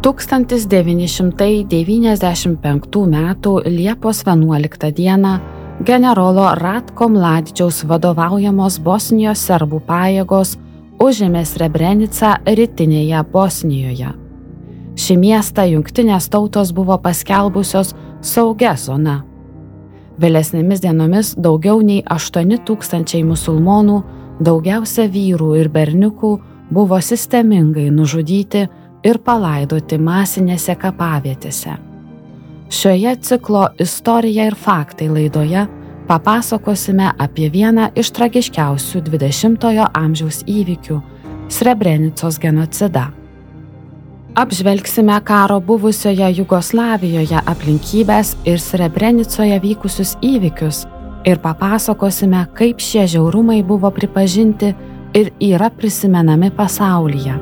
1995 m. Liepos 11 d. generolo Ratko Mladičiaus vadovaujamos Bosnijos serbų pajėgos užėmė Srebrenicą rytinėje Bosnijoje. Šį miestą jungtinės tautos buvo paskelbusios saugia zona. Vėlesnėmis dienomis daugiau nei 8,000 musulmonų, daugiausia vyrų ir berniukų, buvo sistemingai nužudyti ir palaidoti masinėse kapavietėse. Šioje ciklo Istorija ir faktai laidoje papasakosime apie vieną iš tragiškiausių 20-ojo amžiaus įvykių – Srebrenicos genocidą. Apžvelgsime karo buvusioje Jugoslavijoje aplinkybes ir Srebrenicoje vykusius įvykius ir papasakosime, kaip šie žiaurumai buvo pripažinti ir yra prisimenami pasaulyje.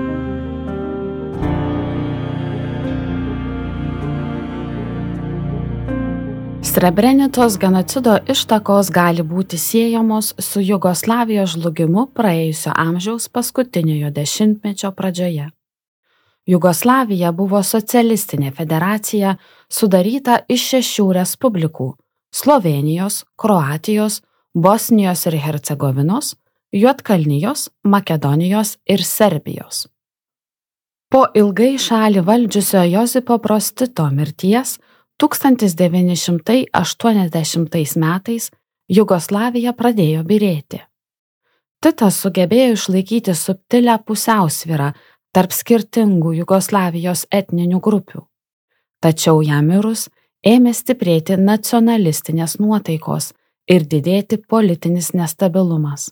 Srebrenicos genocido ištakos gali būti siejamos su Jugoslavijos žlugimu praėjusio amžiaus paskutiniojo dešimtmečio pradžioje. Jugoslavija buvo socialistinė federacija sudaryta iš 6 respublikų – Slovėnijos, Kroatijos, Bosnijos ir Hercegovinos, Juodkalnijos, Makedonijos ir Serbijos. Po ilgai šalį valdžiusio Josipo Broz Tito mirties 1980 metais Jugoslavija pradėjo byrėti. Titas sugebėjo išlaikyti subtilią pusiausvyrą tarp skirtingų Jugoslavijos etninių grupių. Tačiau jam mirus ėmė stiprėti nacionalistinės nuotaikos ir didėti politinis nestabilumas.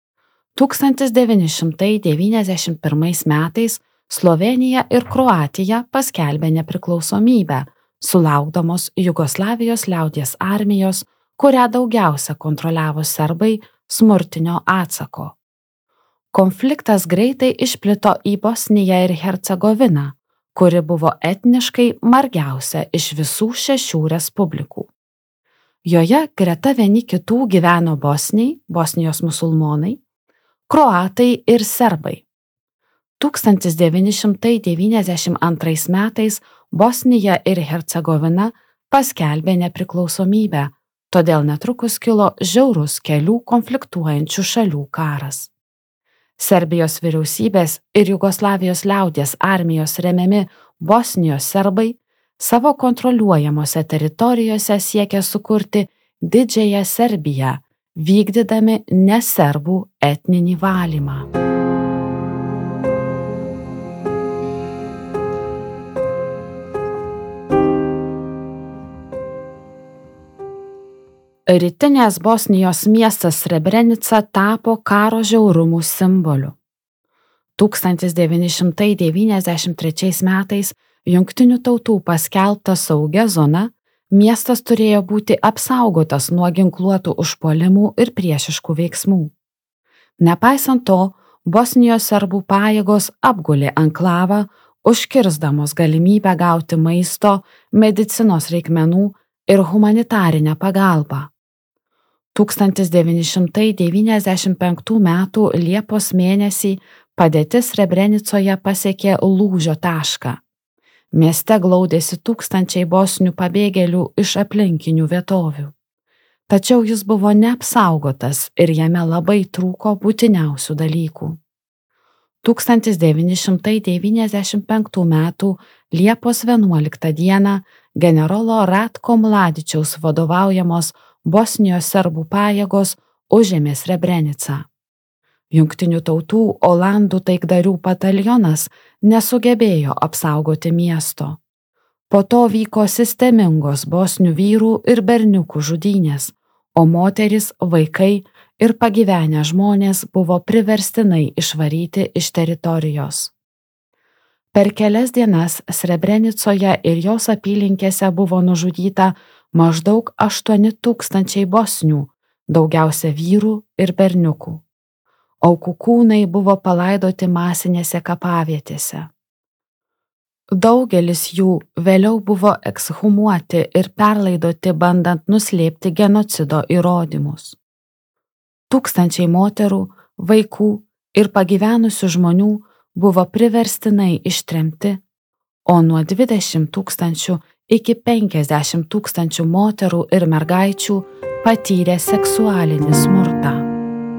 1991 metais Slovėnija ir Kroatija paskelbė nepriklausomybę, sulaukdamos Jugoslavijos liaudies armijos, kurią daugiausia kontroliavo serbai, smurtinio atsako. Konfliktas greitai išplito į Bosniją ir Hercegoviną, kuri buvo etniškai margiausia iš visų 6 respublikų. Joje greta vieni kitų gyveno bosniai, Bosnijos musulmonai, kroatai ir serbai. 1992 metais Bosnija ir Hercegovina paskelbė nepriklausomybę, todėl netrukus kilo žiaurus kelių konfliktuojančių šalių karas. Serbijos vyriausybės ir Jugoslavijos liaudies armijos remiami Bosnijos serbai savo kontroliuojamose teritorijose siekia sukurti didžiąją Serbiją, vykdydami neserbų etninį valymą. Rytinės Bosnijos miestas Srebrenica tapo karo žiaurumų simboliu. 1993 metais Jungtinių tautų paskelbta saugia zona, miestas turėjo būti apsaugotas nuo ginkluotų užpuolimų ir priešiškų veiksmų. Nepaisant to, Bosnijos serbų pajėgos apgulė anklavą, užkirsdamos galimybę gauti maisto, medicinos reikmenų ir humanitarinę pagalbą. 1995 m. Liepos mėnesį padėtis Srebrenicoje pasiekė lūžio tašką. Mieste glaudėsi tūkstančiai bosnių pabėgėlių iš aplinkinių vietovių. Tačiau jis buvo neapsaugotas ir jame labai trūko būtiniausių dalykų. 1995 m. Liepos 11 d. generolo Ratko Mladičiaus vadovaujamos Bosnijos serbų pajėgos užėmė Srebrenicą. Jungtinių tautų olandų taikdarių batalionas nesugebėjo apsaugoti miesto. Po to vyko sistemingos bosnių vyrų ir berniukų žudynės, o moterys, vaikai ir pagyvenę žmonės buvo priverstinai išvaryti iš teritorijos. Per kelias dienas Srebrenicoje ir jos apylinkėse buvo nužudyta maždaug 8,000 bosnių, daugiausia vyrų ir berniukų. Aukų kūnai buvo palaidoti masinėse kapavietėse. Daugelis jų vėliau buvo ekshumuoti ir perlaidoti, bandant nuslėpti genocido įrodymus. Tūkstančiai moterų, vaikų ir pagyvenusių žmonių buvo priverstinai ištremti, o nuo 20 000 iki 50 000 moterų ir mergaičių patyrė seksualinį smurtą.